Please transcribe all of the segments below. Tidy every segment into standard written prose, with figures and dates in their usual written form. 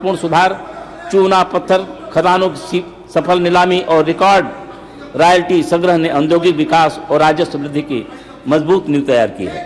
पूर्ण सुधार, चूना पत्थर खदानों की सफल नीलामी और रिकॉर्ड रॉयल्टी संग्रह ने औद्योगिक विकास और राजस्व वृद्धि की मजबूत नींव तैयार की है।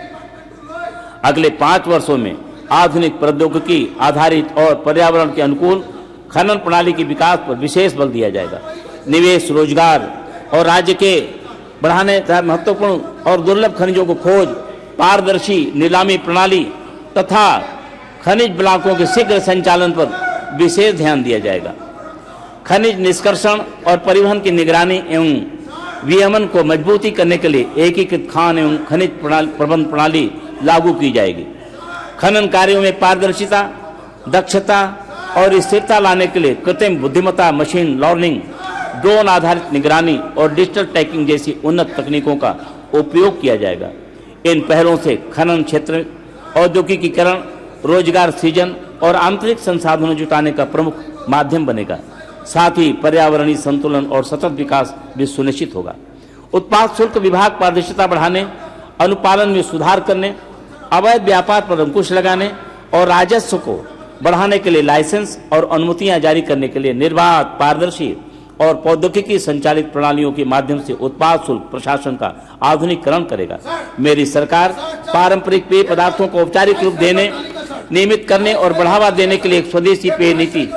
अगले 5 वर्षों में आधुनिक प्रौद्योगिकी आधारित और पर्यावरण के अनुकूल खनन प्रणाली के विकास पर विशेष बल दिया जाएगा। निवेश, रोजगार और राज्य के बढ़ाने तथा महत्वपूर्ण और दुर्लभ खनिजों को खोज, पारदर्शी नीलामी प्रणाली तथा खनिज ब्लॉकों के शीघ्र संचालन पर विशेष ध्यान दिया जाएगा। खनिज निष्कर्षण और परिवहन की निगरानी एवं विनियमन को मजबूती करने के लिए एकीकृत खान एवं खनिज प्रबंध प्रणाली लागू की जाएगी। खनन कार्यों में पारदर्शिता, दक्षता और स्थिरता लाने के लिए कृत्रिम बुद्धिमत्ता, मशीन लर्निंग, ड्रोन आधारित निगरानी और डिजिटल ट्रैकिंग जैसी उन्नत तकनीकों का उपयोग किया जाएगा। इन पहलों से खनन क्षेत्र औद्योगिकीकरण, रोजगार सृजन और आंतरिक संसाधनों जुटाने का प्रमुख माध्यम बनेगा। साथ ही पर्यावरणीय संतुलन और सतत विकास भी सुनिश्चित होगा। उत्पाद शुल्क विभाग पारदर्शिता बढ़ाने, अनुपालन में सुधार करने, अवैध व्यापार पर अंकुश लगाने और राजस्व को बढ़ाने के लिए लाइसेंस और अनुमतियां जारी करने के लिए निर्बाध, पारदर्शी और प्रौद्योगिकी संचालित प्रणालियों के माध्यम से उत्पाद शुल्क प्रशासन का आधुनिकीकरण करेगा। मेरी सरकार पारंपरिक पेय पदार्थों को औपचारिक रूप देने, नियमित करने और बढ़ावा देने के लिए एक स्वदेशी पेय नीति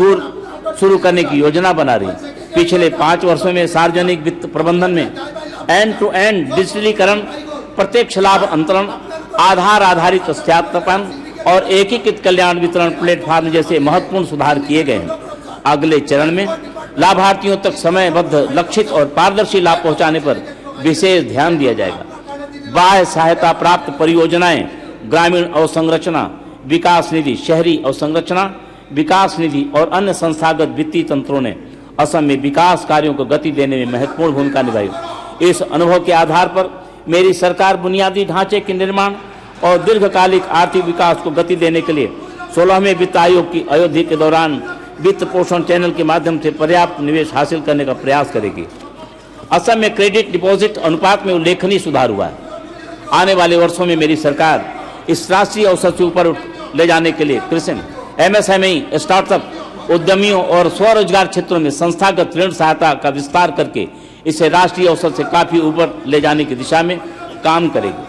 शुरू करने की योजना बना रही है। पिछले 5 वर्षों में सार्वजनिक वित्त प्रबंधन में एंड टू एंड डिजिटलीकरण, प्रत्यक्ष लाभ अंतरण, आधार आधारित सत्यापन और एकीकृत कल्याण वितरण प्लेटफॉर्म जैसे महत्वपूर्ण सुधार किए गए हैं। अगले चरण में लाभार्थियों तक समयबद्ध, लक्षित और पारदर्शी लाभ पहुंचाने पर विशेष ध्यान दिया जाएगा। बाह्य सहायता प्राप्त परियोजनाएं, ग्रामीण अवसंरचना विकास निधि, शहरी अवसंरचना विकास निधि और अन्य संस्थागत वित्तीय तंत्रों ने असम में विकास कार्यों को गति देने में महत्वपूर्ण भूमिका निभाई। इस अनुभव के आधार पर मेरी सरकार बुनियादी ढांचे के निर्माण और दीर्घकालिक आर्थिक विकास को गति देने के लिए 16वें वित्त आयोग की अवधि के दौरान वित्त पोषण चैनल के माध्यम से पर्याप्त निवेश हासिल करने का प्रयास करेगी। असम में क्रेडिट डिपॉजिट अनुपात में उल्लेखनीय सुधार हुआ है। आने वाले वर्षों में मेरी सरकार इस राष्ट्रीय औसत से ऊपर ले जाने के लिए कृषि, एमएसएमई, स्टार्टअप उद्यमियों और स्वरोजगार क्षेत्रों में संस्थागत ऋण सहायता का विस्तार करके इसे राष्ट्रीय औसत से काफी ऊपर ले जाने की दिशा में काम करेगी।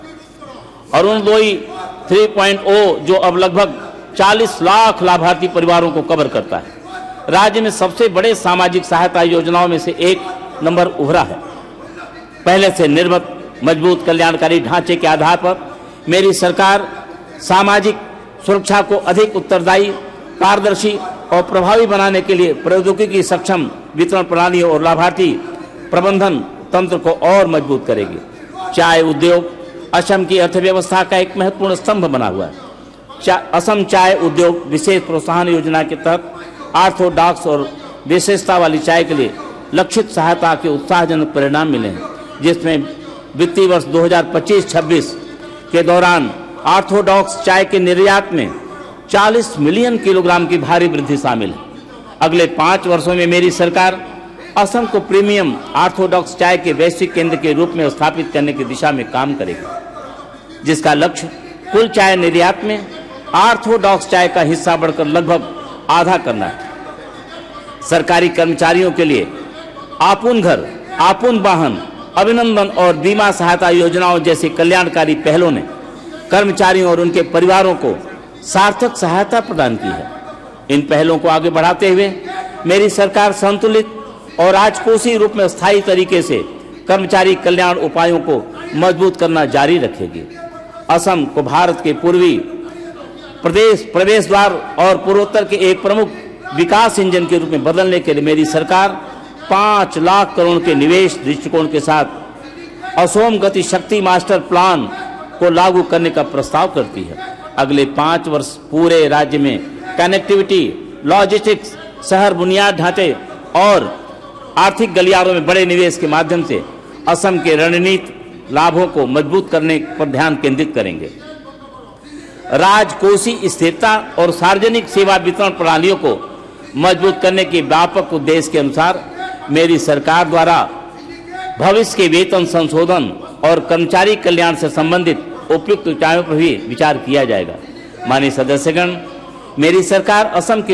अरुणोदय 3.0 जो अब लगभग 40 लाख लाभार्थी परिवारों को कवर करता है, राज्य में सबसे बड़े सामाजिक सहायता योजनाओं में से एक नंबर उभरा है। पहले से निर्मित मजबूत कल्याणकारी ढांचे के आधार पर मेरी सरकार सामाजिक सुरक्षा को अधिक उत्तरदायी, पारदर्शी और प्रभावी बनाने के लिए प्रौद्योगिकी सक्षम वितरण प्रणालियों और लाभार्थी प्रबंधन तंत्र को और मजबूत करेगी। चाय उद्योग असम की अर्थव्यवस्था का एक महत्वपूर्ण स्तंभ बना हुआ है। असम चाय उद्योग विशेष प्रोत्साहन योजना के तहत ऑर्थोडॉक्स और विशेषता वाली चाय के लिए लक्षित सहायता के उत्साहजनक परिणाम मिले हैं, जिसमें वित्तीय वर्ष 2025-26 के दौरान ऑर्थोडॉक्स चाय के निर्यात में 40 मिलियन किलोग्राम की भारी वृद्धि शामिल है। अगले 5 वर्षों में मेरी सरकार असम को प्रीमियम ऑर्थोडॉक्स चाय के वैश्विक केंद्र के रूप में स्थापित करने की दिशा में काम करेगी, जिसका लक्ष्य कुल चाय निर्यात में ऑर्थोडॉक्स चाय का हिस्सा बढ़कर लगभग आधा करना है। सरकारी कर्मचारियों के लिए आपून घर, आपून वाहन, अभिनंदन और बीमा सहायता योजनाओं जैसी कल्याणकारी पहलों ने कर्मचारियों और उनके परिवारों को सार्थक सहायता प्रदान की है। इन पहलों को आगे बढ़ाते हुए मेरी सरकार संतुलित और राजकोषीय रूप में स्थायी तरीके से कर्मचारी कल्याण उपायों को मजबूत करना जारी रखेगी। असम को भारत के पूर्वी प्रवेश द्वार और पूर्वोत्तर के एक प्रमुख विकास इंजन के रूप में बदलने के लिए मेरी सरकार 5 लाख करोड़ के निवेश दृष्टिकोण के साथ असोम गति शक्ति मास्टर प्लान को लागू करने का प्रस्ताव करती है। अगले 5 वर्ष पूरे राज्य में कनेक्टिविटी, लॉजिस्टिक्स, शहर बुनियाद ढांचे और आर्थिक गलियारों में बड़े निवेश के माध्यम से असम के रणनीतिक लाभों को मजबूत करने पर ध्यान केंद्रित करेंगे। राजकोषीय स्थिरता और सार्वजनिक सेवा वितरण प्रणालियों को मजबूत करने के व्यापक उद्देश्य के अनुसार मेरी सरकार द्वारा भविष्य के वेतन संशोधन और कर्मचारी कल्याण से संबंधित उपयुक्त उपायों पर भी विचार किया जाएगा। माननीय सदस्यगण, मेरी सरकार असम के